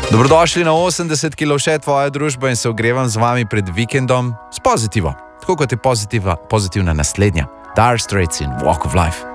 Dobrodošli na 80 kg še tvoja družba in se ogrevam z vami pred vikendom s pozitivo. Tako kot je pozitivna naslednja. Dire Straits in Walk of Life.